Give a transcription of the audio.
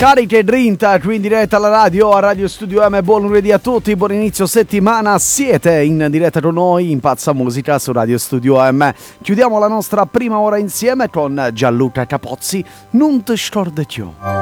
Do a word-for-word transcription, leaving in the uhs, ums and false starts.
Carica e drinta qui in diretta alla radio, a Radio Studio M. Buon lunedì a tutti, buon inizio settimana. Siete in diretta con noi in Pazza Musica su Radio Studio M. Chiudiamo la nostra prima ora insieme con Gianluca Capozzi. Non ti scordi più.